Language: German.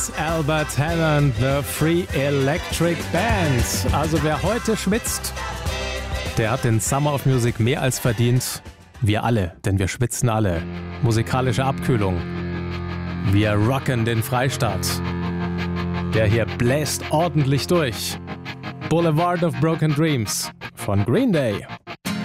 Albert Hammond, The Free Electric Band. Also wer heute schwitzt, der hat den Summer of Music mehr als verdient. Wir alle, denn wir schwitzen alle. Musikalische Abkühlung. Wir rocken den Freistaat. Der hier bläst ordentlich durch. Boulevard of Broken Dreams von Green Day.